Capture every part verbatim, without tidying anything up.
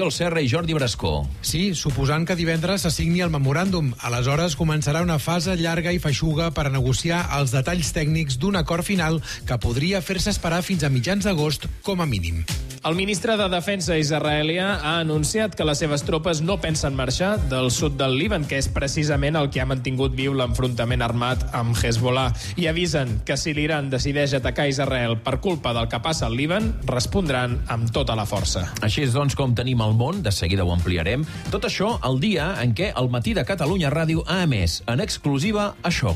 Oriol Serra i Jordi Brascó. Sí, suposant que divendres se signi el memoràndum. Aleshores començarà una fase llarga i feixuga per a negociar els detalls tècnics d'un acord final que podria fer-se esperar fins a mitjans d'agost com a mínim. El ministre de Defensa israelià ha anunciat que les seves tropes no pensen marxar del sud del Líban, que és precisament el que ha mantingut viu l'enfrontament armat amb Hezbollah. I avisen que si l'Iran decideix atacar Israel per culpa del que passa al Líban, respondran amb tota la força. Així és, doncs, com tenim el món, de seguida ho ampliarem. Tot això el dia en què el Matí de Catalunya Ràdio ha emès en exclusiva això.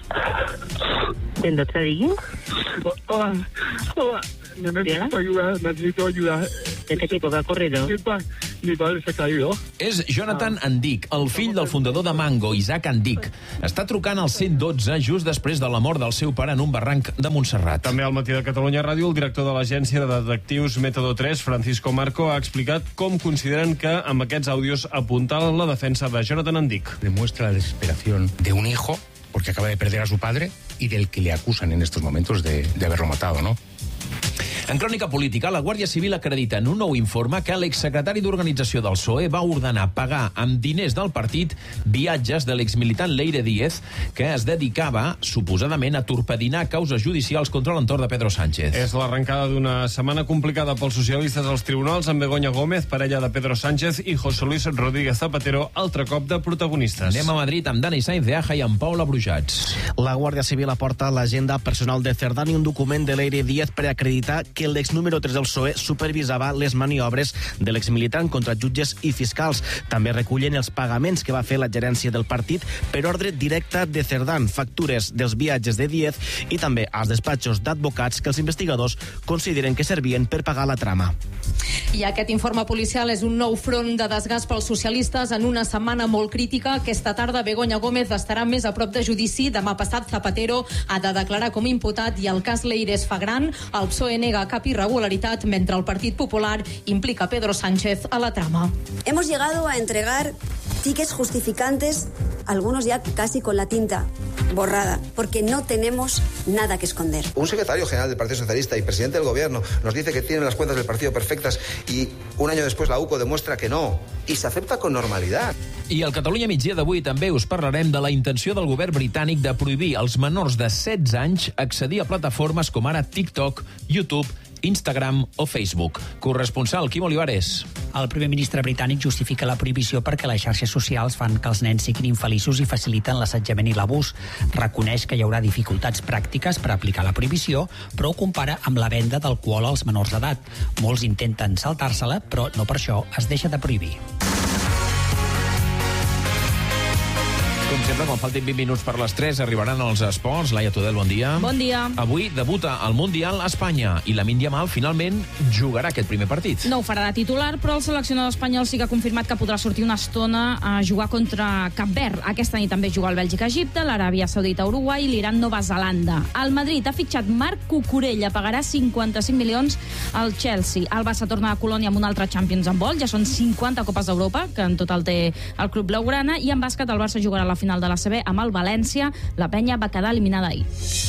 ¿El doctor Digui? Hola, hola. Necesito ayuda, necesito ayuda. ¿Este tipo que ha corrido? Mi, pa, mi padre se ha caído. És Jonathan Andic, el fill del fundador de Mango, Isaac Andic. Està trucant al cent dotze just després de la mort del seu pare en un barranc de Montserrat. També al Matí de Catalunya Ràdio, el director de l'agència de detectius Método tres, Francisco Marco, ha explicat com consideren que amb aquests àudios apuntalen la defensa de Jonathan Andic. Demuestra la desesperación de un hijo porque acaba de perder a su padre y del que le acusan en estos momentos de, de haberlo matado, ¿no? En crònica política, la Guàrdia Civil acredita en un nou informe que l'exsecretari d'Organització del P S O E va ordenar pagar amb diners del partit viatges de l'exmilitant Leire Díez, que es dedicava, suposadament, a torpedinar causes judicials contra l'entorn de Pedro Sánchez. És l'arrencada d'una setmana complicada pels socialistes als tribunals, amb Begoña Gómez, parella de Pedro Sánchez, i José Luis Rodríguez Zapatero, altre cop de protagonistes. Anem a Madrid amb Dani Sainz de Aja i amb Paula Brujats. La Guàrdia Civil aporta a l'agenda personal de Cerdán i un document de Leire Díez per acreditar que l'ex número tres del P S O E supervisava les maniobres de l'exmilitant contra jutges i fiscals. També recullen els pagaments que va fer la gerència del partit per ordre directe de Cerdán, factures dels viatges de Díez i també als despatxos d'advocats que els investigadors consideren que servien per pagar la trama. I aquest informe policial és un nou front de desgast pels socialistes en una setmana molt crítica. Aquesta tarda Begoña Gómez estarà més a prop de judici. Demà passat Zapatero ha de declarar com imputat i el cas Leire es fa gran. El P S O E nega cap irregularitat mentre el Partit Popular implica a Pedro Sánchez a la trama. Hemos llegado a entregar tickets justificantes, algunos ya casi con la tinta borrada, porque no tenemos nada que esconder. Un secretario general del Partido Socialista y presidente del Gobierno nos dice que tienen las cuentas del partido perfectas y un año después la U C O demuestra que no, y se acepta con normalidad. I al Catalunya Migdia d'avui també us parlarem de la intenció del govern britànic de prohibir als menors de setze anys accedir a plataformes com ara TikTok, YouTube, Instagram o Facebook. Corresponsal Quim Olivares. El primer ministre britànic justifica la prohibició perquè les xarxes socials fan que els nens siguin infeliços i faciliten l'assetjament i l'abús. Reconeix que hi haurà dificultats pràctiques per aplicar la prohibició, però ho compara amb la venda d'alcohol als menors d'edat. Molts intenten saltar-se-la, però no per això es deixa de prohibir. Com sempre, quan faltin vint minuts per les tres, arribaran els esports. Laia Tudel, bon dia. Bon dia. Avui debuta al Mundial a Espanya i la Lamine Yamal finalment jugarà aquest primer partit. No ho farà de titular, però el seleccionador espanyol sí que ha confirmat que podrà sortir una estona a jugar contra Cap Verd. Aquesta nit també juga el Bèlgica-Egipte, l'Aràbia Saudita-Uruguai i l'Iran-Nova Zelanda. El Madrid ha fitxat Marc Cucurella, pagarà cinquanta-cinc milions al Chelsea. El Barça torna a Colònia amb un altre Champions en vol, ja són cinquanta Copes d'Europa, que en total té el club blaugrana, i en bàsquet el Barça jugarà a la final de la C B amb el València. La penya va quedar eliminada ahir.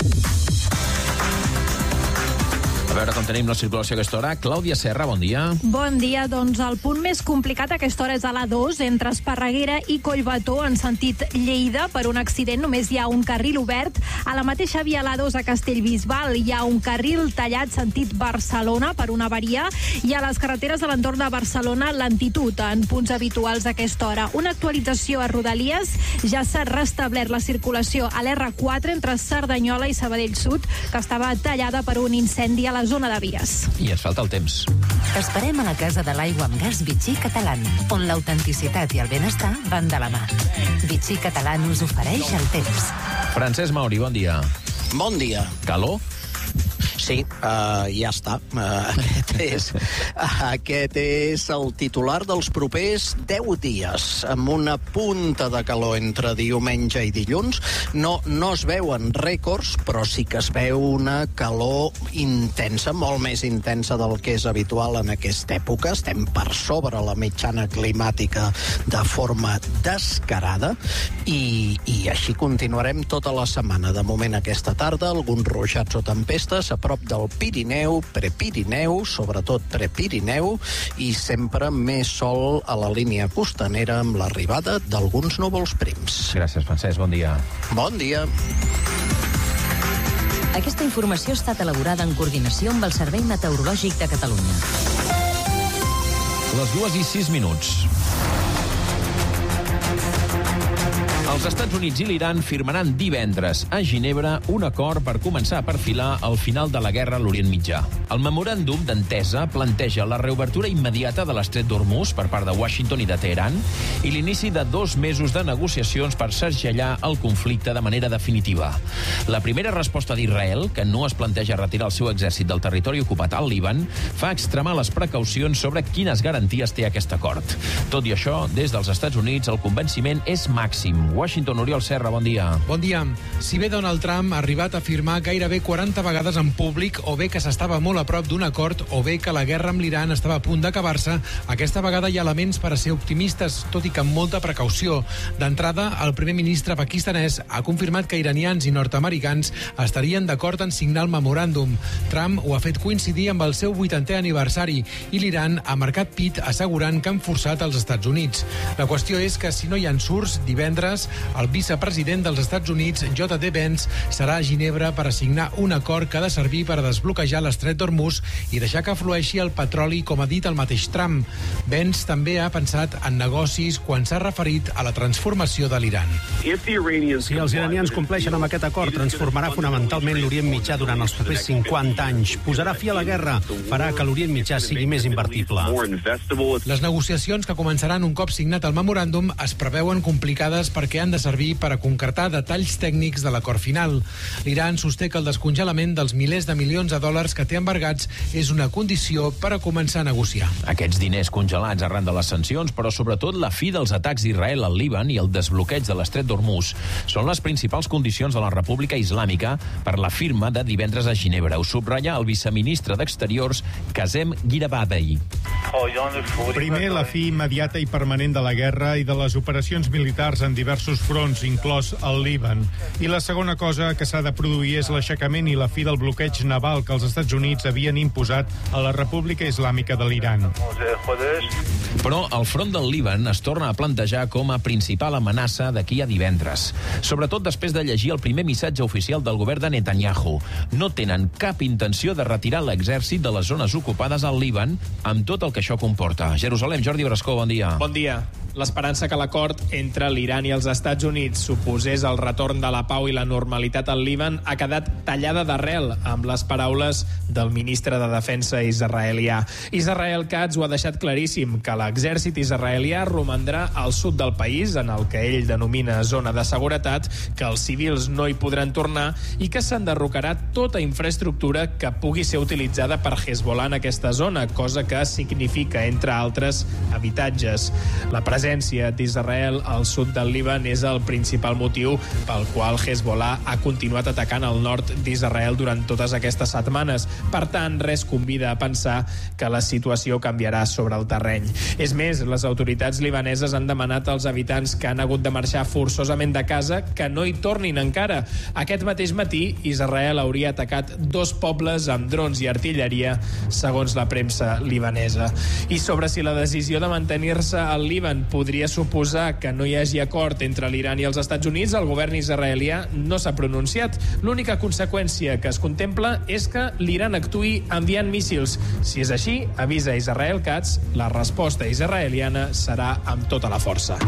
A veure com tenim la circulació a aquesta hora. Clàudia Serra, bon dia. Bon dia, doncs el punt més complicat a aquesta hora és a l'A dos, entre Esparreguera i Collbató, en sentit Lleida. Per un accident només hi ha un carril obert. A la mateixa via l'A dos a Castellbisbal hi ha un carril tallat sentit Barcelona per una avaria, i a les carreteres de l'entorn de Barcelona lentitud en punts habituals a aquesta hora. Una actualització a Rodalies: ja s'ha restablert la circulació a l'R quatre entre Cerdanyola i Sabadell Sud, que estava tallada per un incendi a la zona de vies. I ens falta el temps. T'esperem a la Casa de l'Aigua amb Gas Vichy Catalán, on l'autenticitat i el benestar van de la mà. Vichy Catalán us ofereix el temps. Francesc Mauri, bon dia. Bon dia. Calor? Sí, uh, ja està. Uh, aquest, és, aquest és el titular dels propers deu dies, amb una punta de calor entre diumenge i dilluns. No, no es veuen rècords, però sí que es veu una calor intensa, molt més intensa del que és habitual en aquesta època. Estem per sobre la mitjana climàtica de forma descarada i, i així continuarem tota la setmana. De moment, aquesta tarda, alguns ruixats o tempestes a prop prop del Pirineu, Prepirineu, sobretot Prepirineu, i sempre més sol a la línia costanera amb l'arribada d'alguns núvols prims. Gràcies, Francesc. Bon dia. Bon dia. Aquesta informació ha estat elaborada en coordinació amb el Servei Meteorològic de Catalunya. Les dues i sis minuts. Els Estats Units i l'Iran firmaran divendres a Ginebra un acord per començar a perfilar el final de la guerra a l'Orient Mitjà. El memoràndum d'entesa planteja la reobertura immediata de l'estret d'Hormuz per part de Washington i de Teheran i l'inici de dos mesos de negociacions per segellar el conflicte de manera definitiva. La primera resposta d'Israel, que no es planteja retirar el seu exèrcit del territori ocupat al Líban, fa extremar les precaucions sobre quines garanties té aquest acord. Tot i això, des dels Estats Units, el convenciment és màxim. Washington, Oriol Serra, bon dia. Bon dia. Si bé Donald Trump ha arribat a afirmar gairebé quaranta vegades en públic o bé que s'estava molt a prop d'un acord o bé que la guerra amb l'Iran estava a punt d'acabar-se, aquesta vegada hi ha elements per a ser optimistes, tot i que amb molta precaució. D'entrada, el primer ministre pakistanès ha confirmat que iranians i nord-americans estarien d'acord en signar el memoràndum. Trump ho ha fet coincidir amb el seu vuitantè aniversari i l'Iran ha marcat pit assegurant que han forçat els Estats Units. La qüestió és que si no hi ha ensurts, divendres el vicepresident dels Estats Units, J D Vance, serà a Ginebra per assignar un acord que ha de servir per a desbloquejar l'estret d'Hormuz i deixar que flueixi el petroli, com ha dit el mateix Trump. Vance també ha pensat en negocis quan s'ha referit a la transformació de l'Iran. Si els iranians compleixen amb aquest acord, transformarà fonamentalment l'Orient Mitjà durant els propers cinquanta anys. Posarà fi a la guerra, farà que l'Orient Mitjà sigui més invertible. Les negociacions, que començaran un cop signat el memoràndum, es preveuen complicades perquè han de servir per a concretar detalls tècnics de l'acord final. L'Iran sosté que el descongelament dels milers de milions de dòlars que té embargats és una condició per a començar a negociar. Aquests diners congelats arran de les sancions, però sobretot la fi dels atacs d'Israel al Líban i el desbloqueig de l'estret d'Hormuz, són les principals condicions de la República Islàmica per la firma de divendres a Ginebra. Ho subratlla el viceministre d'Exteriors, Kazem Girabadei. Primer, la fi immediata i permanent de la guerra i de les operacions militars en diversos fronts, inclòs el Líban. I la segona cosa que s'ha de produir és l'aixecament i la fi del bloqueig naval que els Estats Units havien imposat a la República Islàmica de l'Iran. Però el front del Líban es torna a plantejar com a principal amenaça d'aquí a divendres. Sobretot després de llegir el primer missatge oficial del govern de Netanyahu. No tenen cap intenció de retirar l'exèrcit de les zones ocupades al Líban, amb tot el que això comporta. Jerusalem, Jordi Brascó, bon dia. Bon dia. L'esperança que l'acord entre l'Iran i els Estats Units suposés el retorn de la pau i la normalitat al Líban ha quedat tallada d'arrel amb les paraules del ministre de Defensa israelià. Israel Katz ho ha deixat claríssim, que l'exèrcit israelià romandrà al sud del país, en el que ell denomina zona de seguretat, que els civils no hi podran tornar i que s'enderrocarà tota infraestructura que pugui ser utilitzada per Hezbollah en aquesta zona, cosa que significa, entre altres, habitatges. La presència d'Israel al sud del Líban és el principal motiu pel qual Hezbollah ha continuat atacant el nord d'Israel durant totes aquestes setmanes. Per tant, res convida a pensar que la situació canviarà sobre el terreny. És més, les autoritats libaneses han demanat als habitants que han hagut de marxar forçosament de casa que no hi tornin encara. Aquest mateix matí, Israel hauria atacat dos pobles amb drons i artilleria, segons la premsa libanesa. I sobre si la decisió de mantenir-se al Líban podria suposar que no hi hagi acord entre l'Iran i els Estats Units, el govern israelià no s'ha pronunciat. L'única conseqüència que es contempla és que l'Iran actuï enviant míssils. Si és així, avisa Israel Katz, la resposta israeliana serà amb tota la força.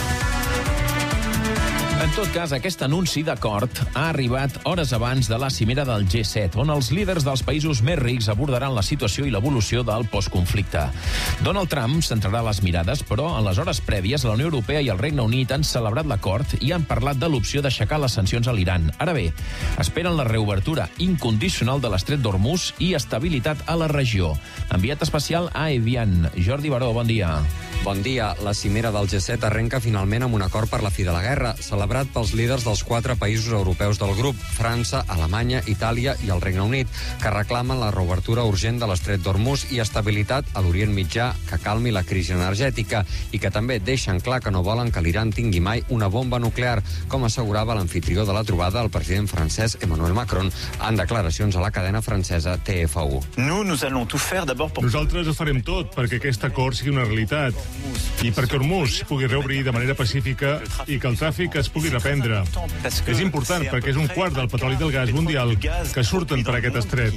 En tot cas, aquest anunci d'acord ha arribat hores abans de la cimera del G set, on els líders dels països més rics abordaran la situació i l'evolució del postconflicte. Donald Trump centrarà les mirades, però en les hores prèvies la Unió Europea i el Regne Unit han celebrat l'acord i han parlat de l'opció d'aixecar les sancions a l'Iran. Ara bé, esperen la reobertura incondicional de l'estret d'Hormuz i estabilitat a la regió. Enviat especial a Evian. Jordi Baró, bon dia. Bon dia. La cimera del G set arrenca finalment amb un acord per la fi de la guerra, celebrat pels líders dels quatre països europeus del grup, França, Alemanya, Itàlia i el Regne Unit, que reclamen la reobertura urgent de l'estret d'Hormuz i estabilitat a l'Orient Mitjà que calmi la crisi energètica i que també deixen clar que no volen que l'Iran tingui mai una bomba nuclear, com assegurava l'anfitrió de la trobada, el president francès Emmanuel Macron, en declaracions a la cadena francesa T F U. Nosaltres ho farem tot perquè aquest acord sigui una realitat i perquè Hormuz pugui reobrir de manera pacífica i que el tràfic es pugui reprendre. És important perquè és un quart del petroli i del gas mundial que surten per aquest estret.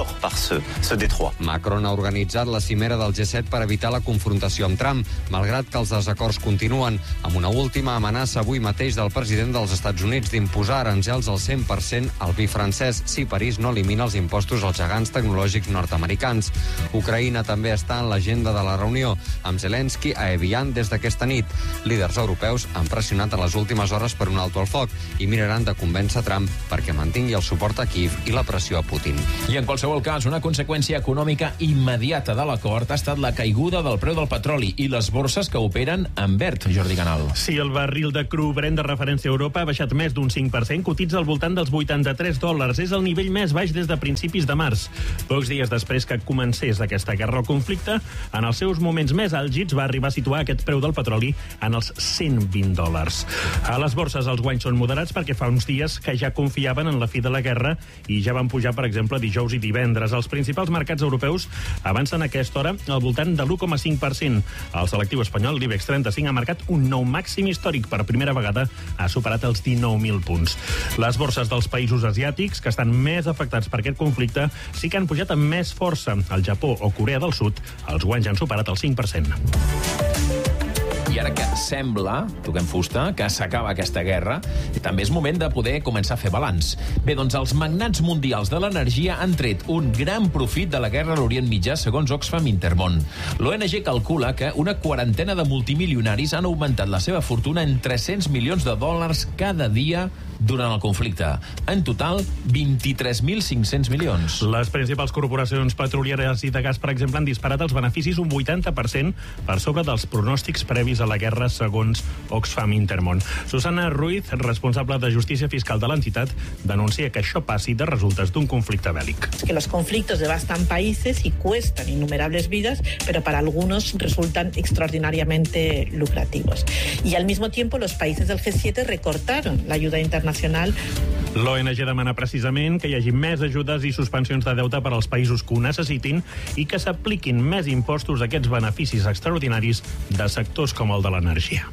Macron ha organitzat la cimera del G set per evitar la confrontació amb Trump, malgrat que els desacords continuen, amb una última amenaça avui mateix del president dels Estats Units d'imposar aranzels al cent per cent al vi francès si París no elimina els impostos als gegants tecnològics nord-americans. Ucraïna també està en l'agenda de la reunió, amb Zelensky a Evian des d'aquesta nit. Líders europeus han pressionat a les últimes hores per un alto al foc i miraran de convèncer Trump perquè mantingui el suport a Kiev i la pressió a Putin. I en qualsevol cas, una conseqüència econòmica immediata de l'acord ha estat la caiguda del preu del petroli i les borses que operen en verd, Jordi Canal. Sí, el barril de cru Brent de referència a Europa ha baixat més d'un cinc per cent, cotitza al voltant dels vuitanta-tres dòlars. És el nivell més baix des de principis de març. Pocs dies després que comencés aquesta guerra o conflicte, en els seus moments més àlgids va arribar a situar aquest preu del petroli en els cent vint dòlars. A les borses els guanys són moderats perquè fa uns dies que ja confiaven en la fi de la guerra i ja van pujar, per exemple, dijous i divendres. Els principals mercats europeus avancen a aquesta hora al voltant de l'u coma cinc per cent. El selectiu espanyol, l'IBEX trenta-cinc, ha marcat un nou màxim històric. Per primera vegada ha superat els dinou mil punts. Les borses dels països asiàtics, que estan més afectats per aquest conflicte, sí que han pujat amb més força. El Japó o Corea del Sud, els guanys han superat el cinc per cent. I ara que sembla, toquem fusta, que s'acaba aquesta guerra, també és moment de poder començar a fer balanç. Bé, doncs els magnats mundials de l'energia han tret un gran profit de la guerra a l'Orient Mitjà, segons Oxfam Intermón. L'O N G calcula que una quarantena de multimilionaris han augmentat la seva fortuna en tres-cents milions de dòlars cada dia durant el conflicte. En total, vint-i-tres mil cinc-cents milions. Les principals corporacions petrolieres i de gas, per exemple, han disparat els beneficis un vuitanta per cent per sobre dels pronòstics previs a la guerra, segons Oxfam Intermón. Susana Ruiz, responsable de Justícia Fiscal de l'entitat, denuncia que això passi de resultes d'un conflicte bèl·lic. Que los conflictos devastan países y cuestan innumerables vidas, pero para algunos resultan extraordinariamente lucrativos. Y al mismo tiempo los países del G siete recortaron la ayuda internacional. L'O N G demana precisament que hi hagi més ajudes i suspensions de deute per als països que ho necessitin i que s'apliquin més impostos a aquests beneficis extraordinaris de sectors com el de l'energia.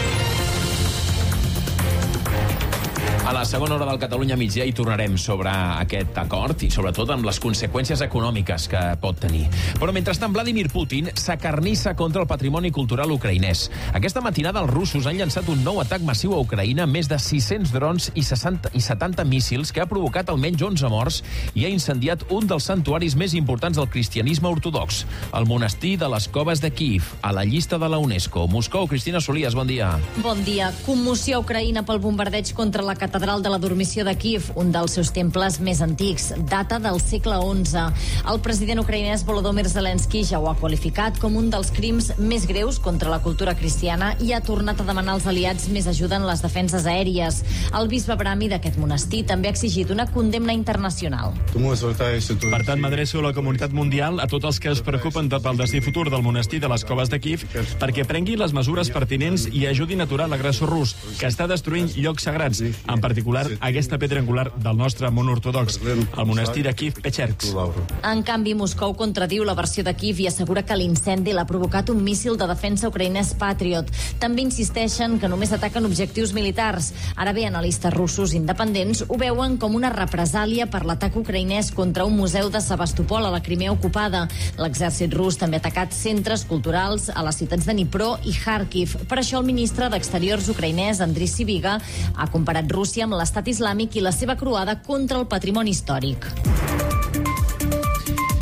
A la segona hora del Catalunya migdia hi tornarem sobre aquest acord i sobretot amb les conseqüències econòmiques que pot tenir. Però mentrestant, Vladimir Putin s'acarnissa contra el patrimoni cultural ucraïnès. Aquesta matinada els russos han llançat un nou atac massiu a Ucraïna, més de sis-cents drons i setanta míssils, que ha provocat almenys onze morts i ha incendiat un dels santuaris més importants del cristianisme ortodox, el monestir de les Coves de Kíev, a la llista de la UNESCO. Moscou, Cristina Solias, bon dia. Bon dia. Commoció a Ucraïna pel bombardeig contra la catedral de la Dormició de Kíev, un dels seus temples més antics, data del segle onze. El president ucraïnès Volodymyr Zelensky ja ho ha qualificat com un dels crims més greus contra la cultura cristiana i ha tornat a demanar als aliats més ajuda en les defenses aèries. El bisbe Brahmi d'aquest monestir també ha exigit una condemna internacional. Per tant, m'adreço a la comunitat mundial, a tots els que es preocupen pel destí futur del monestir de les Coves de Kíev, perquè prengui les mesures pertinents i ajudin a aturar l'agressor rus, que està destruint llocs sagrats, en particular aquesta pedra angular del nostre món ortodox, el monestir de Kíev-Pechersk. En canvi, Moscou contradiu la versió de Kíev i assegura que l'incendi l'ha provocat un míssil de defensa ucraïnès Patriot. També insisteixen que només ataquen objectius militars. Ara bé, analistes russos independents ho veuen com una represàlia per l'atac ucraïnès contra un museu de Sebastopol a la Crimea ocupada. L'exèrcit rus també ha atacat centres culturals a les ciutats de Dnipro i Kharkiv. Per això el ministre d'Exteriors ucraïnès, Andriy Sybiga, ha comparat Rússia amb l'estat islàmic i la seva croada contra el patrimoni històric.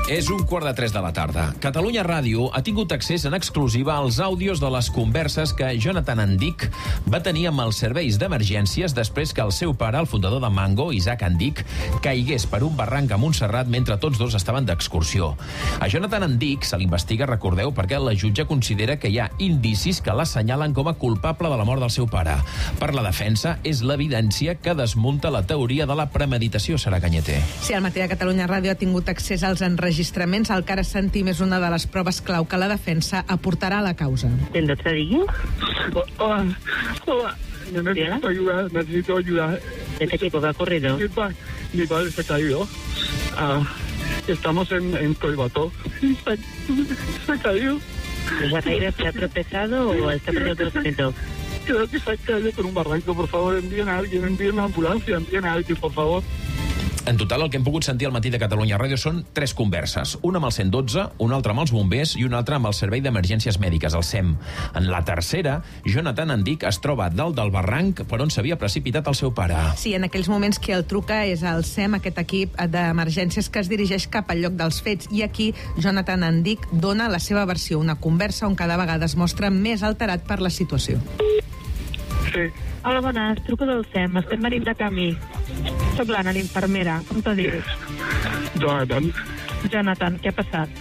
És un quart de tres de la tarda. Catalunya Ràdio ha tingut accés en exclusiva als àudios de les converses que Jonathan Andic va tenir amb els serveis d'emergències després que el seu pare, el fundador de Mango, Isaac Andic, caigués per un barranc a Montserrat mentre tots dos estaven d'excursió. A Jonathan Andic se l'investiga, recordeu, perquè la jutge considera que hi ha indicis que l'assenyalen com a culpable de la mort del seu pare. Per la defensa, és l'evidència que desmunta la teoria de la premeditació, Sara Cañete. Sí, el matí de Catalunya Ràdio ha tingut accés als enregistraments. El que ara sentim és una de les proves clau que la defensa aportarà a la causa. ¿En otra día? Hola, hola. Necesito ayuda, necesito ayuda. ¿De qué tipo? ¿Qué ha ocurrido? Mi, pa, mi padre se ha caído. Uh, estamos en, en Colbató. Se, se ha caído. ¿Se ha caído? ¿Se ha tropezado o está perdiendo conocimiento? Creo que se ha caído por un barranco. Por favor, envíen a alguien, envíen una ambulancia, envíen a alguien, por favor. En total, el que hem pogut sentir al matí de Catalunya Ràdio són tres converses. Una amb el cent dotze, una altra amb els bombers i una altra amb el Servei d'Emergències Mèdiques, el S E M. En la tercera, Jonathan Andic es troba dalt del barranc per on s'havia precipitat el seu pare. Sí, en aquells moments qui el truca és el S E M, aquest equip d'emergències que es dirigeix cap al lloc dels fets. I aquí, Jonathan Andic dona la seva versió, una conversa on cada vegada es mostra més alterat per la situació. Sí. Hola, bones, truco del S E M, estem venint de camí. Soc l'Anna, l'infermera, com te dius? Jonathan. Jonathan, què ha passat?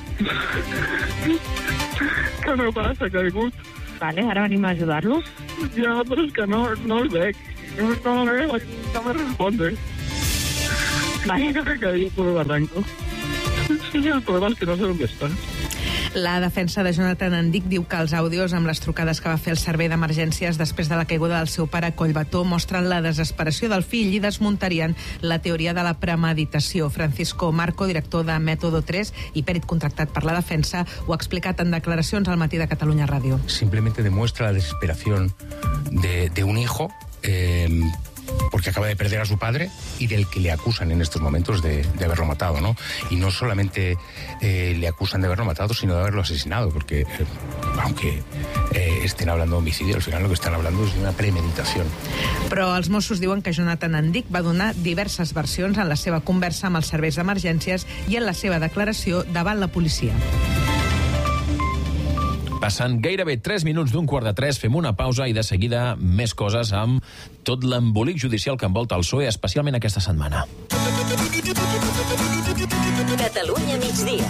Que meu pare s'ha caigut. Vale, ara venim a ajudar-lo. Ja, però és que no, no el veig. No, no el veo, no me responde. Vale. Que se ha caído por el barranco. Sí, el problema es que no sé dónde está. La defensa de Jonathan Andic diu que els àudios amb les trucades que va fer el servei d'emergències després de la caiguda del seu pare a Collbató mostren la desesperació del fill i desmuntarien la teoria de la premeditació. Francisco Marco, director de Método tres i pèrit contractat per la defensa, ho ha explicat en declaracions al matí de Catalunya Ràdio. Simplemente demuestra la desesperación de, de un hijo eh, porque acaba de perder a su padre y del que le acusan en estos momentos de, de haberlo matado, ¿no? Y no solamente eh, le acusan de haberlo matado, sino de haberlo asesinado, porque eh, aunque eh, estén hablando de homicidio, al final lo que están hablando es de una premeditación. Però els Mossos diuen que Jonathan Andic va donar diverses versions en la seva conversa amb els serveis d'emergències i en la seva declaració davant la policia. Passant gairebé tres minuts d'un quart de tres, fem una pausa i de seguida més coses amb tot l'embolic judicial que envolta el P S O E, especialment aquesta setmana. Catalunya migdia.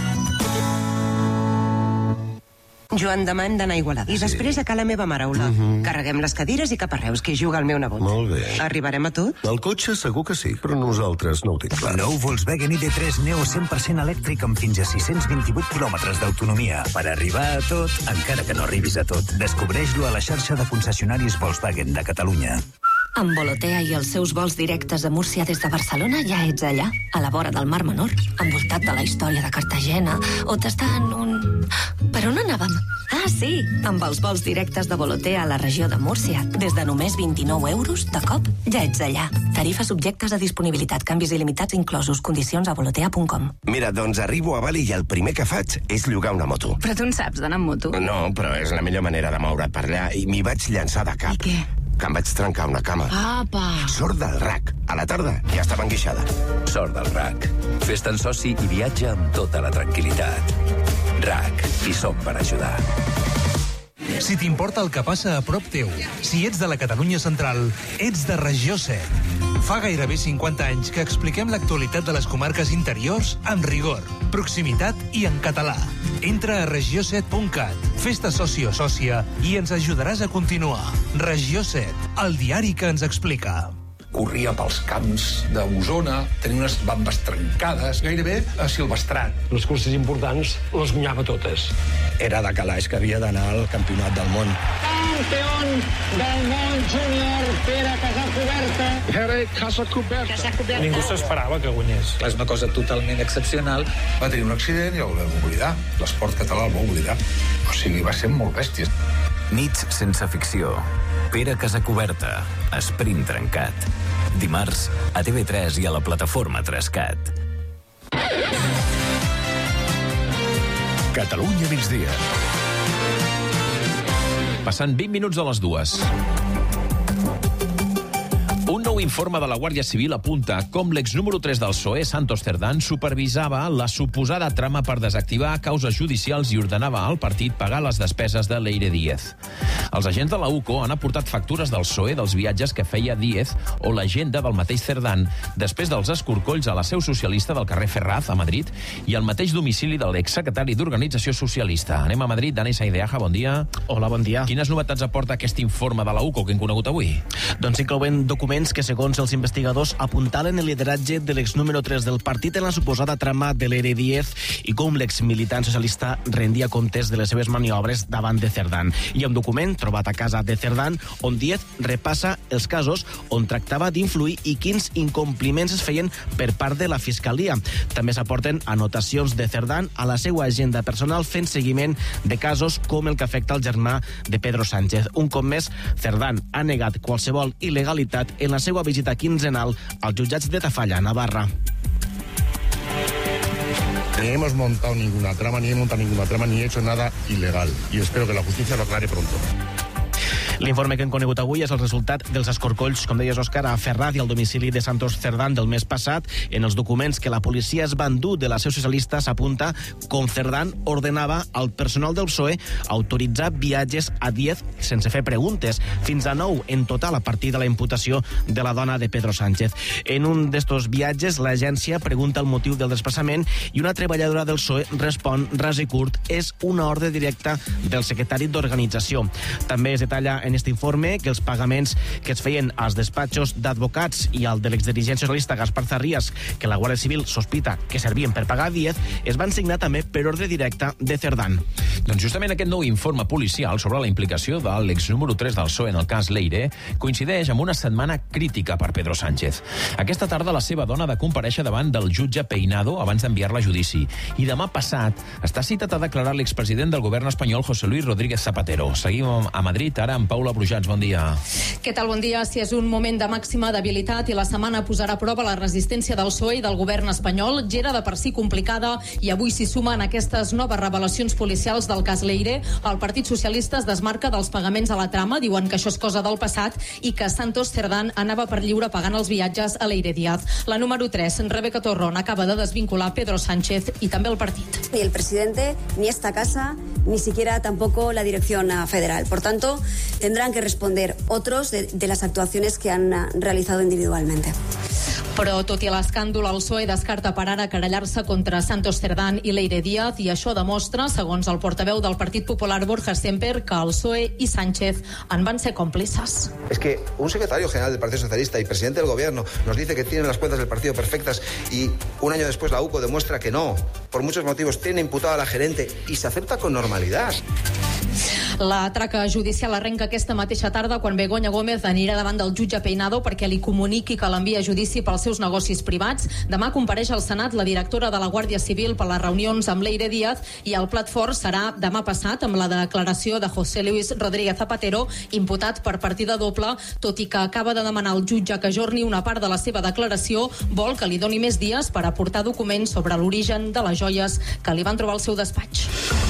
Joan demà hem d'anar a Igualada. I Sí. després a Cala Meva Mare, Olot. Mhm. Carreguem les cadires i cap a Reus, que hi juga el meu nebot. Molt bé. Arribarem a tot? El cotxe segur que sí, però nosaltres no ho tinc clar. Nou Volkswagen I D tres Neo cent per cent elèctric amb fins a sis-cents vint-i-vuit quilòmetres d'autonomia. Per arribar a tot, encara que no arribis a tot, descobreix-lo a la xarxa de concessionaris Volkswagen de Catalunya. Amb Volotea i els seus vols directes a Múrcia des de Barcelona ja ets allà, a la vora del Mar Menor, envoltat de la història de Cartagena, o t'està en un... Per on anàvem? Ah, sí, amb els vols directes de Volotea a la regió de Múrcia, des de només vint-i-nou euros, de cop, ja ets allà. Tarifes subjectes a disponibilitat, canvis il·limitats inclosos, condicions a volotea punt com. Mira, doncs arribo a Bali i el primer que faig és llogar una moto. Però tu en saps d'anar amb moto? No, però és la millor manera de moure't per allà i m'hi vaig llançar de cap. I què? Que em vaig trencar una cama. Apa! Sort del R A C. A la tarda ja estava enguixada. Sort del R A C. Fes-te'n soci i viatja amb tota la tranquil·litat. R A C. Hi som per ajudar. Si t'importa el que passa a prop teu, si ets de la Catalunya central, ets de Regió set. Fa gairebé cinquanta anys que expliquem l'actualitat de les comarques interiors amb rigor, proximitat i en català. Entra a regió set punt cat, fes-te soci o sòcia i ens ajudaràs a continuar. Regió set, el diari que ens explica. Corria pels camps d'Osona, tenia unes bambes trencades, gairebé a silvestrat. Les curses importants les guanyava totes. Era de calaix que havia d'anar al campionat del món. Campeón del món júnior, Pere Casacuberta. Pere Casacuberta. Casacuberta. Ningú s'esperava que guanyés. És una cosa totalment excepcional. Va tenir un accident i el vam oblidar. L'esport català el va oblidar. O sigui, va ser molt bèstia. Nits sense ficció. Pere Casacuberta. Sprint trencat. Dimarts a T V tres i a la plataforma Trescat. Catalunya migdia. Passant vint minuts de les dues. Un nou informe de la Guàrdia Civil apunta com l'ex número tres del P S O E, Santos Cerdán, supervisava la suposada trama per desactivar causes judicials i ordenava al partit pagar les despeses de Leire Díez. Els agents de la U C O han aportat factures del P S O E dels viatges que feia Díez o l'agenda del mateix Cerdán després dels escorcolls a la seu socialista del carrer Ferraz, a Madrid, i al mateix domicili de l'exsecretari d'Organització Socialista. Anem a Madrid. Dani Saideaja, bon dia. Hola, bon dia. Quines novetats aporta aquest informe de la U C O que hem conegut avui? Doncs inclouen documents que, segons els investigadors, apuntalen el lideratge de l'ex número tres del partit en la suposada trama de Leire Díez i com l'ex-militant socialista rendia comptes de les seves maniobres davant de Cerdán. Hi ha un document trobat a casa de Cerdán on Díez repassa els casos on tractava d'influir i quins incompliments es feien per part de la Fiscalia. També s'aporten anotacions de Cerdán a la seva agenda personal fent seguiment de casos com el que afecta el germà de Pedro Sánchez. Un cop més, Cerdán ha negat qualsevol il·legalitat en la seva visita quinzenal als jutjats de Tafalla, Navarra. Ni hemos montado ninguna trama, ni he montado ninguna trama, ni he hecho nada ilegal. Y espero que la justicia lo aclare pronto. L'informe que hem conegut avui és el resultat dels escorcolls, com deies, Òscar, a Ferraz i al domicili de Santos Cerdán del mes passat. En els documents que la policia es va endur de la seu socialista s'apunta com Cerdán ordenava al personal del P S O E autoritzar viatges a Díez sense fer preguntes, fins a nou en total a partir de la imputació de la dona de Pedro Sánchez. En un d'estos viatges, l'agència pregunta el motiu del desplaçament i una treballadora del P S O E respon ras i curt: és una ordre directa del secretari d'Organització. També es detalla en aquest informe que els pagaments que es feien als despatxos d'advocats i al de l'exdirigent socialista Gaspar Zarrías, que la Guàrdia Civil sospita que servien per pagar Díez, es van signar també per ordre directe de Cerdán. Doncs justament aquest nou informe policial sobre la implicació de l'ex número tres del P S O E en el cas Leire coincideix amb una setmana crítica per Pedro Sánchez. Aquesta tarda la seva dona ha de comparèixer davant del jutge Peinado abans d'enviar-la a judici. I demà passat està citat a declarar l'expresident del govern espanyol José Luis Rodríguez Zapatero. Seguim a Madrid, ara amb Paula Brujats, bon dia. Què tal, bon dia? Si és un moment de màxima debilitat i la setmana posarà a prova la resistència del P S O E i del govern espanyol, ja era de per si complicada i avui s'hi sumen aquestes noves revelacions policials del cas Leire. El Partit Socialista es desmarca dels pagaments a la trama, diuen que això és cosa del passat i que Santos Cerdán anava per lliure pagant els viatges a Leire Díaz. La número tres, Rebeca Torrón, acaba de desvincular Pedro Sánchez i també el partit. Ni el presidente, ni esta casa, ni siquiera tampoco la dirección federal. Por tanto, tendrán que responder otros de, de las actuaciones que han realizado individualmente. Però, tot i l'escàndol, el P S O E descarta per ara querellar-se contra Santos Cerdán i Leire Díaz i això demostra, segons el portaveu del Partit Popular, Borja Semper, que el P S O E i Sánchez en van ser còmplices. Es que un secretario general del Partido Socialista y presidente del gobierno nos dice que tienen las cuentas del partido perfectas y un año después la U C O demuestra que no. Por muchos motivos tiene imputada a la gerente y se acepta con normalidad. La traca judicial arrenca aquesta mateixa tarda quan Begoña Gómez anirà davant del jutge Peinado perquè li comuniqui que l'envia a judici pels seus negocis privats. Demà compareix al Senat la directora de la Guàrdia Civil per les reunions amb Leire Díaz i el plat fort serà demà passat amb la declaració de José Luis Rodríguez Zapatero, imputat per partida doble, tot i que acaba de demanar al jutge que ajorni una part de la seva declaració, vol que li doni més dies per aportar documents sobre l'origen de les joies que li van trobar al seu despatx.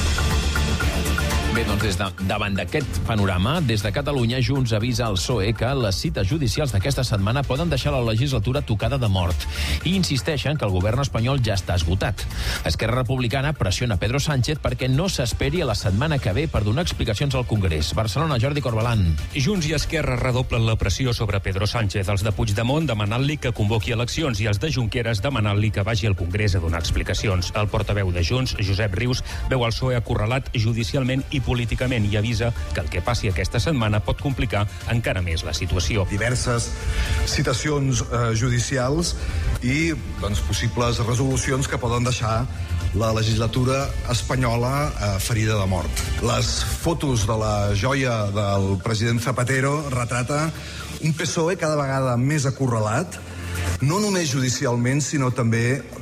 Bé, doncs des de, davant d'aquest panorama, des de Catalunya, Junts avisa al P S O E que les cites judicials d'aquesta setmana poden deixar la legislatura tocada de mort i insisteixen que el govern espanyol ja està esgotat. Esquerra Republicana pressiona Pedro Sánchez perquè no s'esperi a la setmana que ve per donar explicacions al Congrés. Barcelona, Jordi Corbalan. Junts i Esquerra redoblen la pressió sobre Pedro Sánchez, els de Puigdemont demanant-li que convoqui eleccions i els de Junqueras demanant-li que vagi al Congrés a donar explicacions. El portaveu de Junts, Josep Rius, veu el P S O E acorralat judicialment i políticament i avisa que el que passi aquesta setmana pot complicar encara més la situació. Diverses citacions eh, judicials i doncs, possibles resolucions que poden deixar la legislatura espanyola eh, ferida de mort. Les fotos de la joia del president Zapatero retrata un P S O E cada vegada més acorralat, no només judicialment, sinó també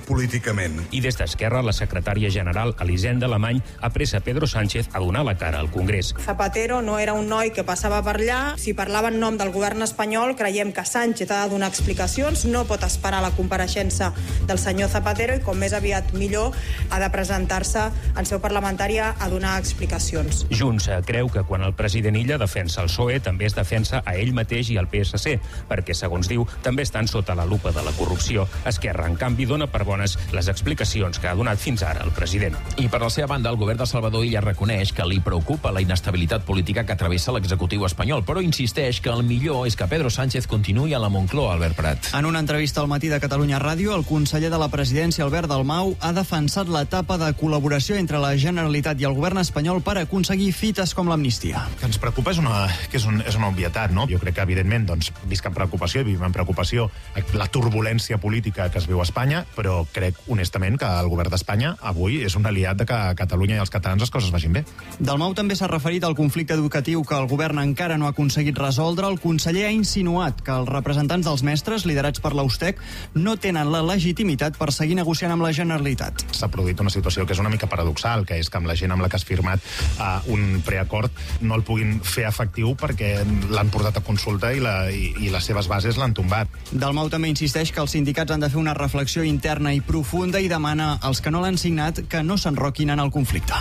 políticament. I des d'Esquerra, la secretària general Elisenda Alemany apressa Pedro Sánchez a donar la cara al Congrés. Zapatero no era un noi que passava per allà. Si parlava en nom del govern espanyol, creiem que Sánchez ha de donar explicacions, no pot esperar la compareixença del senyor Zapatero i com més aviat millor ha de presentar-se en seu parlamentària a donar explicacions. Junts creu que quan el president Illa defensa el P S O E també es defensa a ell mateix i al P S C, perquè, segons diu, també estan sota la lupa de la corrupció. Esquerra, en canvi, dona per bones les explicacions que ha donat fins ara el president. I per la seva banda, el govern de Salvador Illa reconeix que li preocupa la inestabilitat política que travessa l'executiu espanyol, però insisteix que el millor és que Pedro Sánchez continuï a la Moncloa, Albert Prat. En una entrevista al Matí de Catalunya Ràdio, el conseller de la presidència, Albert Dalmau, ha defensat l'etapa de col·laboració entre la Generalitat i el govern espanyol per aconseguir fites com l'amnistia. Que ens preocupa és una, que és, un, és una obvietat, no? Jo crec que, evidentment, doncs, visc amb preocupació i vivim amb preocupació la turbulència política que es viu a Espanya, però crec, honestament, que el govern d'Espanya avui és un aliat de que a Catalunya i als catalans les coses vagin bé. Dalmau també s'ha referit al conflicte educatiu que el govern encara no ha aconseguit resoldre. El conseller ha insinuat que els representants dels mestres, liderats per l'Austec, no tenen la legitimitat per seguir negociant amb la Generalitat. S'ha produït una situació que és una mica paradoxal, que és que amb la gent amb la que has firmat uh, un preacord no el puguin fer efectiu perquè l'han portat a consulta i, la, i, i les seves bases l'han tombat. Dalmau també insisteix que els sindicats han de fer una reflexió interna i profunda i demana als que no l'han signat que no s'enroquin en el conflicte.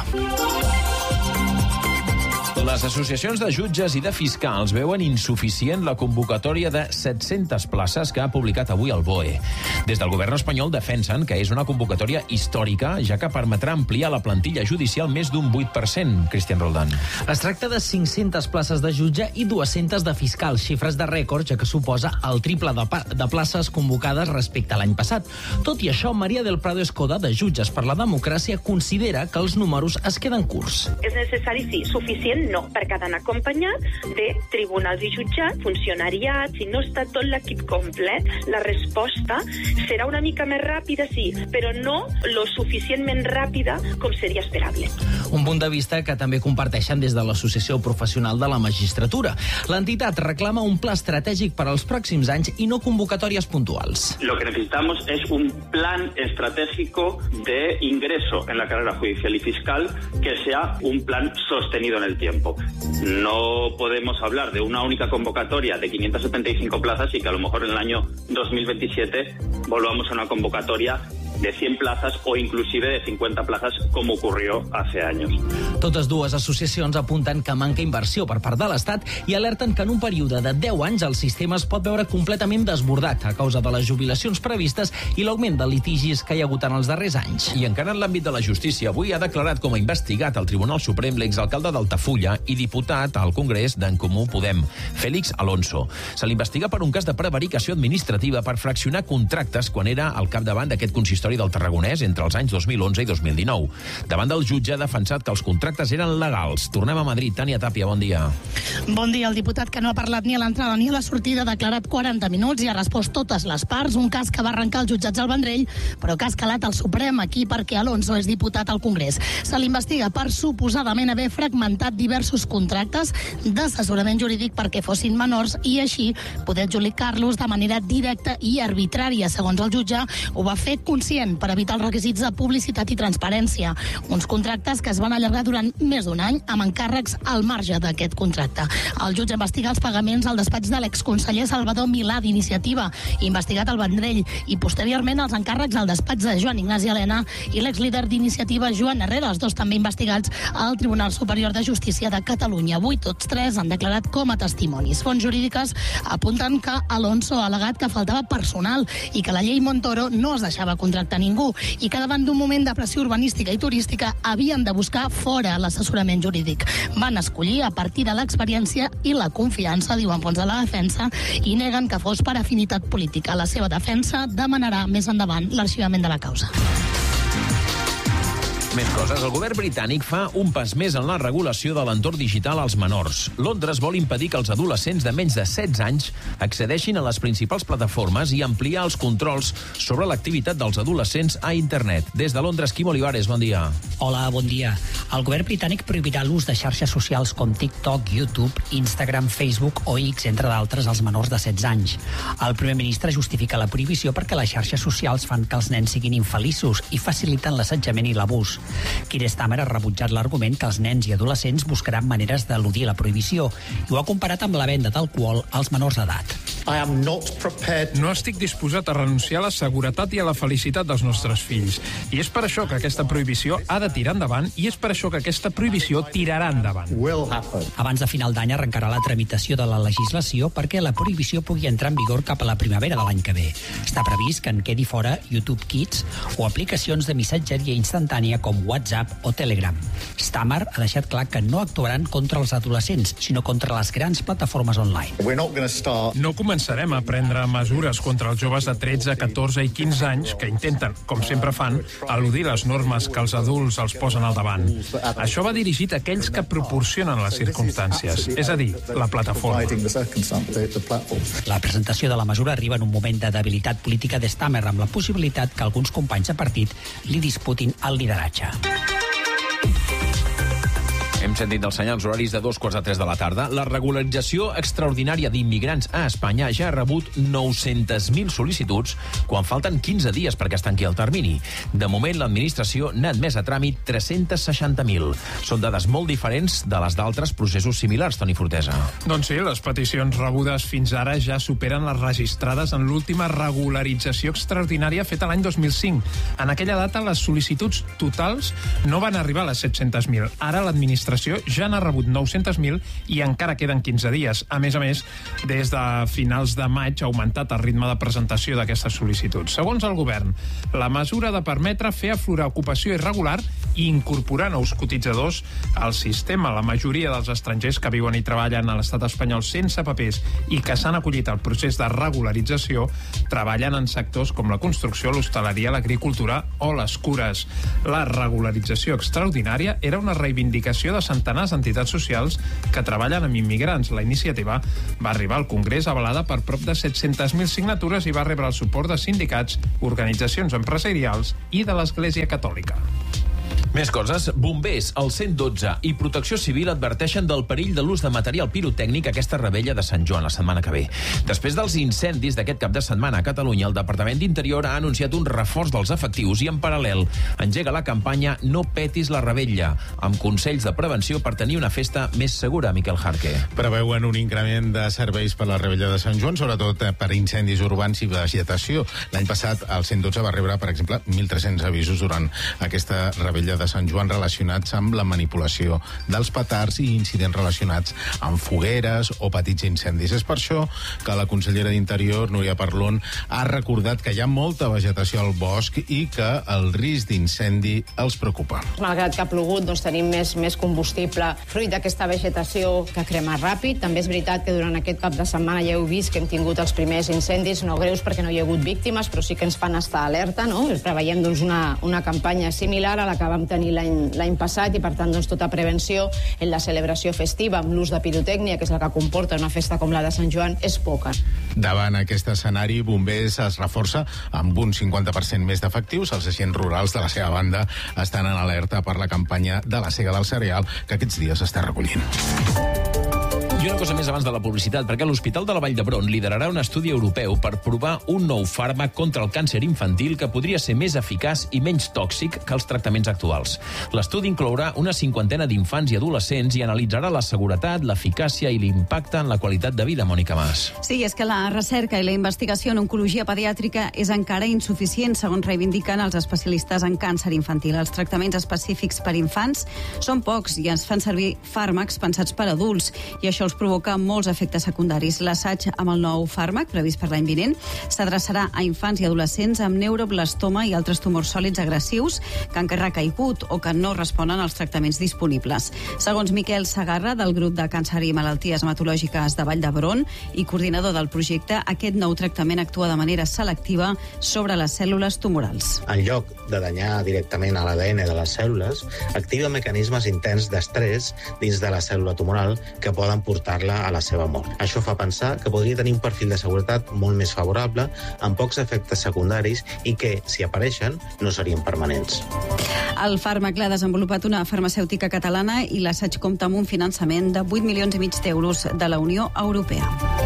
Les associacions de jutges i de fiscals veuen insuficient la convocatòria de set-centes places que ha publicat avui el B O E. Des del govern espanyol defensen que és una convocatòria històrica, ja que permetrà ampliar la plantilla judicial més d'un vuit per cent. Cristian Roldán. Es tracta de cinc-centes places de jutge i dues-centes de fiscal, xifres de rècord, ja que suposa el triple de, de places convocades respecte a l'any passat. Tot i això, Maria del Prado Escoda, de Jutges per la Democràcia, considera que els números es queden curts. És necessari, sí. Suficient, no, perquè ha d'anar acompanyat de tribunals i jutjats, funcionariats, si no està tot l'equip complet, la resposta serà una mica més ràpida, sí, però no lo suficientment ràpida com seria esperable. Un punt de vista que també comparteixen des de l'Associació Professional de la Magistratura. L'entitat reclama un pla estratègic per als pròxims anys i no convocatòries puntuals. Lo que necesitamos es un plan estratégico de ingreso en la carrera judicial y fiscal que sea un plan sostenido en el tiempo. No podemos hablar de una única convocatoria de quinientas setenta y cinco plazas y que a lo mejor en el año dos mil veintisiete volvamos a una convocatoria de cien plazas o inclusive de cincuenta plazas como ocurrió hace años. Totes dues associacions apunten que manca inversió per part de l'Estat i alerten que en un període de deu anys el sistema es pot veure completament desbordat a causa de les jubilacions previstes i l'augment de litigis que hi ha hagut en els darrers anys. I encara en l'àmbit de la justícia, avui ha declarat com a investigat al Tribunal Suprem l'exalcalde d'Altafulla i diputat al Congrés d'En Comú Podem, Félix Alonso. Se l'investiga per un cas de prevaricació administrativa per fraccionar contractes quan era al capdavant d'aquest consistori del Tarragonès entre els anys dos mil onze i dos mil dinou. Davant del jutge ha defensat que els contractes eren legals. Tornem a Madrid. Tània Tàpia, bon dia. Bon dia. El diputat, que no ha parlat ni a l'entrada ni a la sortida, ha declarat quaranta minuts i ha respost totes les parts. Un cas que va arrencar els jutjats al Vendrell, però que ha escalat al Suprem aquí perquè Alonso és diputat al Congrés. Se l'investiga per suposadament haver fragmentat diversos contractes d'assessorament jurídic perquè fossin menors i així poder adjudicar-los de manera directa i arbitrària. Segons el jutge, ho va fer conscient per evitar els requisits de publicitat i transparència. Uns contractes que es van allargar durant més d'un any amb encàrrecs al marge d'aquest contracte. El jutge investiga els pagaments al despatx de l'exconseller Salvador Milà d'Iniciativa, investigat al Vendrell, i posteriorment els encàrrecs al despatx de Joan Ignasi Elena i l'exlíder d'Iniciativa Joan Herrera, els dos també investigats al Tribunal Superior de Justícia de Catalunya. Avui tots tres han declarat com a testimonis. Fonts jurídiques apunten que Alonso ha al·legat que faltava personal i que la llei Montoro no es deixava contractar a ningú i que davant d'un moment de pressió urbanística i turística havien de buscar fora l'assessorament jurídic. Van escollir a partir de l'experiència i la confiança, diuen fonts de la defensa, i neguen que fos per afinitat política. La seva defensa demanarà més endavant l'arxivament de la causa. Més coses. El govern britànic fa un pas més en la regulació de l'entorn digital als menors. Londres vol impedir que els adolescents de menys de setze anys accedeixin a les principals plataformes i ampliar els controls sobre l'activitat dels adolescents a internet. Des de Londres, Quim Olivares, bon dia. Hola, bon dia. El govern britànic prohibirà l'ús de xarxes socials com TikTok, YouTube, Instagram, Facebook o X, entre d'altres, als menors de setze anys. El primer ministre justifica la prohibició perquè les xarxes socials fan que els nens siguin infeliços i faciliten l'assetjament i l'abús. Keir Starmer ha rebutjat l'argument que els nens i adolescents buscaran maneres d'eludir la prohibició i ho ha comparat amb la venda d'alcohol als menors d'edat. No estic disposat a renunciar a la seguretat i a la felicitat dels nostres fills. I és per això que aquesta prohibició ha de tirar endavant i és per això que aquesta prohibició tirarà endavant. Abans de final d'any arrencarà la tramitació de la legislació perquè la prohibició pugui entrar en vigor cap a la primavera de l'any que ve. Està previst que en quedi fora YouTube Kids o aplicacions de missatgeria instantània com WhatsApp o Telegram. Starmer ha deixat clar que no actuaran contra els adolescents, sinó contra les grans plataformes online. No començarem a prendre mesures contra els joves de tretze, catorze i quinze anys que intenten, com sempre fan, eludir les normes que els adults els posen al davant. Això va dirigit a aquells que proporcionen les circumstàncies, és a dir, la plataforma. La presentació de la mesura arriba en un moment de debilitat política de Starmer, amb la possibilitat que alguns companys de partit li disputin el lideratge. Hem sentit els senyals horaris de dos quarts de tres de la tarda. La regularització extraordinària d'immigrants a Espanya ja ha rebut nou-centes mil sol·licituds quan falten quinze dies perquè es tanqui el termini. De moment, l'administració n'ha admès a tràmit tres-cents seixanta mil. Són dades molt diferents de les d'altres processos similars, Toni Fortesa. Doncs sí, les peticions rebudes fins ara ja superen les registrades en l'última regularització extraordinària feta l'any dos mil cinc. En aquella data, les sol·licituds totals no van arribar a les set-cents mil. Ara l'administració ja n'ha rebut nou-cents mil i encara queden quinze dies. A més a més, des de finals de maig ha augmentat el ritme de presentació d'aquestes sol·licituds. Segons el govern, la mesura de permetre fer aflorar ocupació irregular i incorporar nous cotitzadors al sistema. La majoria dels estrangers que viuen i treballen a l'estat espanyol sense papers i que s'han acollit al procés de regularització treballen en sectors com la construcció, l'hostaleria, l'agricultura o les cures. La regularització extraordinària era una reivindicació de centenars d'entitats socials que treballen amb immigrants. La iniciativa va arribar al Congrés avalada per prop de set-centes mil signatures i va rebre el suport de sindicats, organitzacions empresarials i de l'Església Catòlica. Més coses. Bombers, el cent dotze i Protecció Civil adverteixen del perill de l'ús de material pirotècnic a aquesta rebella de Sant Joan la setmana que ve. Després dels incendis d'aquest cap de setmana a Catalunya, el Departament d'Interior ha anunciat un reforç dels efectius i, en paral·lel, engega la campanya No petis la rebella, amb consells de prevenció per tenir una festa més segura, Miquel Jarque. Preveuen un increment de serveis per la rebella de Sant Joan, sobretot per incendis urbans i vegetació. L'any passat, el cent dotze va rebre, per exemple, mil tres-cents avisos durant aquesta rebella de Sant Joan relacionats amb la manipulació dels petards i incidents relacionats amb fogueres o petits incendis. És per això que la consellera d'Interior, Núria Parlon, ha recordat que hi ha molta vegetació al bosc i que el risc d'incendi els preocupa. Malgrat que ha plogut, doncs tenim més, més combustible fruit d'aquesta vegetació que crema ràpid. També és veritat que durant aquest cap de setmana ja heu vist que hem tingut els primers incendis, no greus perquè no hi ha hagut víctimes, però sí que ens fan estar alerta, no? Preveiem doncs, una, una campanya similar a la que vam tenir l'any passat i, per tant, doncs, tota prevenció en la celebració festiva amb l'ús de pirotècnia, que és la que comporta una festa com la de Sant Joan, és poca. Davant aquest escenari, Bombers es reforça amb un cinquanta per cent més d'efectius. Els agents rurals, de la seva banda, estan en alerta per la campanya de la sega del cereal que aquests dies està recollint. I una cosa més abans de la publicitat, perquè l'Hospital de la Vall d'Hebron liderarà un estudi europeu per provar un nou fàrmac contra el càncer infantil que podria ser més eficaç i menys tòxic que els tractaments actuals. L'estudi inclourà una cinquantena d'infants i adolescents i analitzarà la seguretat, l'eficàcia i l'impacte en la qualitat de vida. Mònica Mas. Sí, és que la recerca i la investigació en oncologia pediàtrica és encara insuficient, segons reivindiquen els especialistes en càncer infantil. Els tractaments específics per infants són pocs i es fan servir fàrmacs pensats per adults, i això els provoca molts efectes secundaris. L'assaig amb el nou fàrmac, previst per l'any vinent, s'adreçarà a infants i adolescents amb neuroblastoma i altres tumors sòlids agressius que han recaigut o que no responen als tractaments disponibles. Segons Miquel Sagarra, del grup de càncer i malalties hematològiques de Vall d'Hebron i coordinador del projecte, aquest nou tractament actua de manera selectiva sobre les cèl·lules tumorals. En lloc de danyar directament a l'A D N de les cèl·lules, activa mecanismes intens d'estrès dins de la cèl·lula tumoral que poden portar-la a la seva mort. Això fa pensar que podria tenir un perfil de seguretat molt més favorable, amb pocs efectes secundaris i que, si apareixen, no serien permanents. El fàrmac l'ha desenvolupat una farmacèutica catalana i l'assaig compta amb un finançament de vuit milions i mig d'euros de la Unió Europea.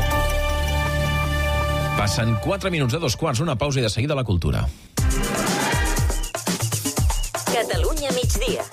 Passen quatre minuts de dos quarts, una pausa i de seguida la cultura. Catalunya migdia.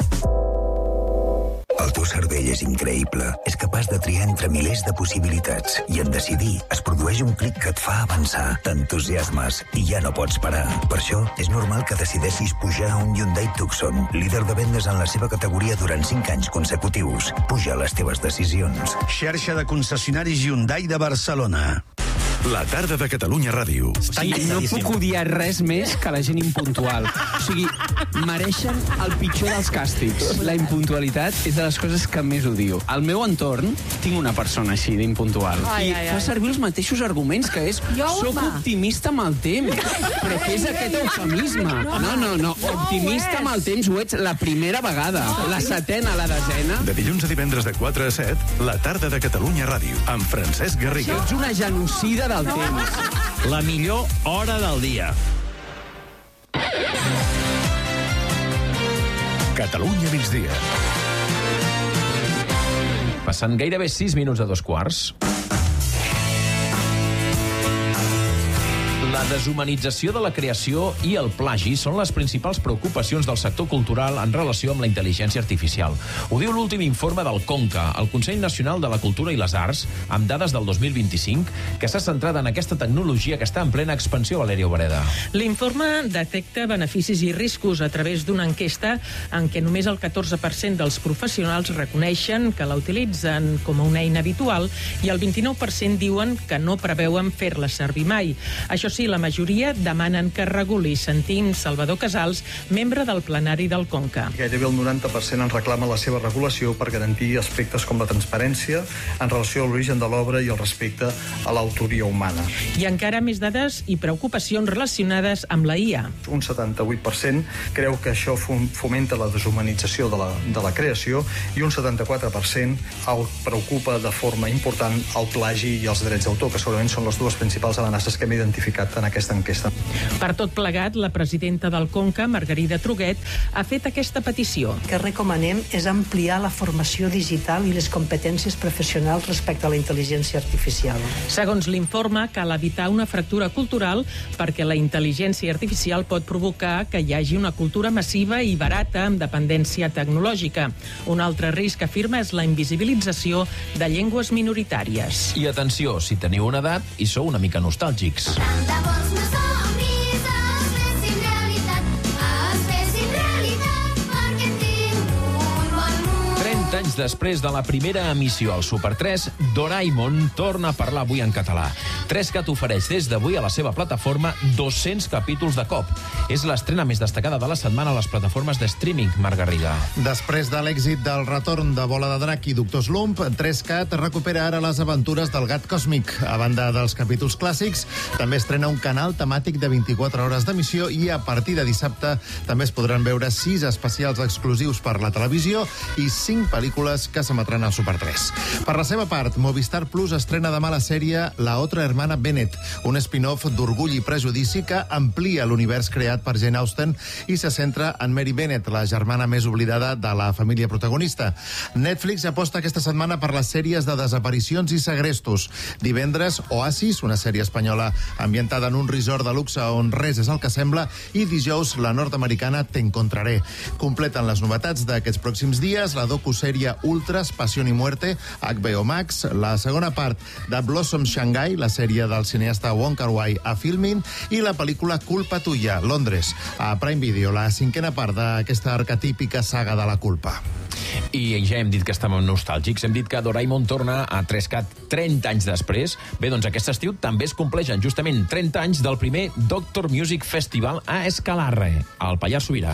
El teu cervell és increïble. És capaç de triar entre milers de possibilitats i en decidir es produeix un clic que et fa avançar. T'entusiasmes i ja no pots parar. Per això és normal que decidessis pujar a un Hyundai Tucson, líder de vendes en la seva categoria durant cinc anys consecutius. Puja les teves decisions. Xarxa de concessionaris Hyundai de Barcelona. La tarda de Catalunya Ràdio. Sí, no puc odiar res més que la gent impuntual. O sigui, mereixen el pitjor dels càstigs. La impuntualitat és de les coses que més odio. Al meu entorn tinc una persona així d'impuntual. Ai, I ai, ai. fa servir els mateixos arguments, que és Jo, soc home. optimista amb el temps. Però què és aquest eufemisme? No, no, no. Optimista amb el temps ho ets la primera vegada. La setena, la desena. De dilluns a divendres de quatre a set, la tarda de Catalunya Ràdio, amb Francesc Garriga. Ets una genocida del temps. La millor hora del dia. Catalunya migdia. Passant gairebé sis minuts de dos quarts. La deshumanització de la creació i el plagi són les principals preocupacions del sector cultural en relació amb la intel·ligència artificial. Ho diu l'últim informe del CONCA, el Consell Nacional de la Cultura i les Arts, amb dades del dos mil vint-i-cinc, que s'ha centrat en aquesta tecnologia que està en plena expansió, Valeria Obreda. L'informe detecta beneficis i riscos a través d'una enquesta en què només el catorze per cent dels professionals reconeixen que la utilitzen com a una eina habitual i el vint-i-nou per cent diuen que no preveuen fer-la servir mai. Això sí, la majoria demanen que reguli. Sentim Salvador Casals, membre del plenari del CONCA. Gairebé el noranta per cent en reclama la seva regulació per garantir aspectes com la transparència en relació a l'origen de l'obra i el respecte a l'autoria humana. I encara més dades i preocupacions relacionades amb la I A. Un setanta-vuit per cent creu que això fomenta la deshumanització de la, de la creació i un setanta-quatre per cent el preocupa de forma important el plagi i els drets d'autor, que segurament són les dues principals amenaces que hem identificat en aquesta enquesta. Per tot plegat, la presidenta del CONCA, Margarida Truguet, ha fet aquesta petició. El que recomanem és ampliar la formació digital i les competències professionals respecte a la intel·ligència artificial. Segons l'informe, cal evitar una fractura cultural perquè la intel·ligència artificial pot provocar que hi hagi una cultura massiva i barata amb dependència tecnològica. Un altre risc, afirma, és la invisibilització de llengües minoritàries. I atenció, si teniu una edat i sou una mica nostàlgics. Llavors no somnis es fessin realitat, es fessin realitat, perquè tinc un bon món. trenta anys després de la primera emissió al Super tres, Doraemon torna a parlar avui en català. trescat ofereix des d'avui a la seva plataforma dos-cents capítols de cop. És l'estrena més destacada de la setmana a les plataformes de streaming, Marc Garriga. Després de l'èxit del retorn de Bola de Drac i Doctor Slump, trescat recupera ara les aventures del gat còsmic. A banda dels capítols clàssics, també estrena un canal temàtic de vint-i-quatre hores d'emissió i a partir de dissabte també es podran veure sis especials exclusius per la televisió i cinc pel·lícules que s'emetran al Super tres. Per la seva part, Movistar Plus estrena demà la sèrie La otra hermana Bennett, un spin-off d'Orgull i Prejudici que amplia l'univers creat per Jane Austen i se centra en Mary Bennett, la germana més oblidada de la família protagonista. Netflix aposta aquesta setmana per les sèries de desaparicions i segrestos. Divendres, Oasis, una sèrie espanyola ambientada en un resort de luxe on res és el que sembla, i dijous, la nord-americana T'encontraré. Completen les novetats d'aquests pròxims dies la docusèrie Ultras, Pasión y Muerte, H B O Max, la segona part de Blossom Shanghai, la sèrie del cineasta Wong Kar-wai a Filmin, i la pel·lícula Culpa Tuya, Londres, a Prime Video, la cinquena part d'aquesta arquetípica saga de la culpa. I ja hem dit que estàvem nostàlgics, hem dit que Doraemon torna a tres cat trenta anys després. Bé, doncs aquest estiu també es compleixen justament trenta anys del primer Doctor Music Festival a Escalarre, al Pallars Sobirà.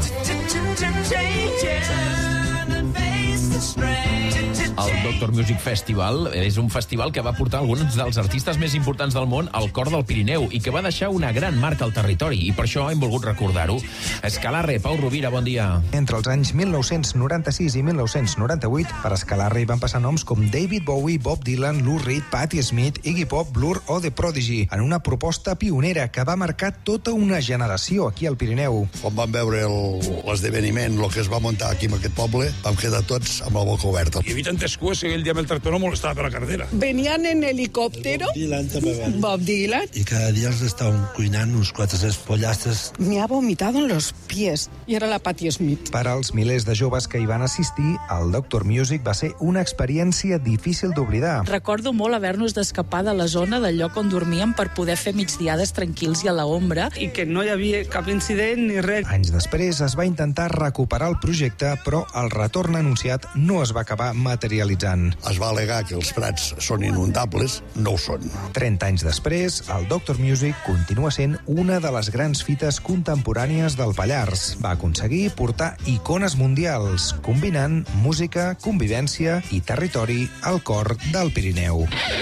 El Doctor Music Festival és un festival que va portar alguns dels artistes més importants del món al cor del Pirineu i que va deixar una gran marca al territori, i per això hem volgut recordar-ho. Escalarre, Pau Rovira, bon dia. Entre els anys mil nou-cents noranta-sis i mil nou-cents noranta-vuit, per Escalarre hi van passar noms com David Bowie, Bob Dylan, Lou Reed, Patti Smith, Iggy Pop, Blur o The Prodigy, en una proposta pionera que va marcar tota una generació aquí al Pirineu. Quan vam veure l'esdeveniment, el que es va muntar aquí en aquest poble, vam quedar tots amb la boca oberta. Hi havia tantes coses que el dia el tractor no molestava per la carretera. Venían en helicóptero. Dylan també va. Bob Dylan. I cada dia els estaven cuinant uns quatre pollastres. Me ha vomitado en los pies. I era la Patti Smith. Per als milers de joves que hi van assistir, el Doctor Music va ser una experiència difícil d'oblidar. Recordo molt haver-nos d'escapar de la zona del lloc on dormíem per poder fer migdiades tranquils i a la ombra. I que no hi havia cap incident ni res. Anys després es va intentar recuperar el projecte, però el retorn anunciat no es va acabar materialitzant. Es va al·legar que els prats són inundables, no ho són. trenta anys després, el Doctor Music continua sent una de les grans fites contemporànies del Pallars. Va aconseguir portar icones mundials, combinant música, convivència i territori al cor del Pirineu.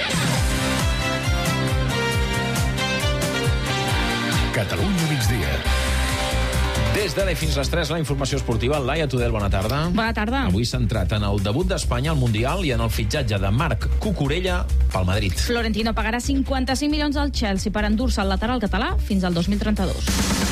Catalunya migdia. Des d'ara fins les tres, la informació esportiva. Laia Tudel, bona tarda. Bona tarda. Avui centrat en el debut d'Espanya al Mundial i en el fitxatge de Marc Cucurella pel Madrid. Florentino pagarà cinquanta-cinc milions al Chelsea per endur-se el lateral català fins al dos mil trenta-dos.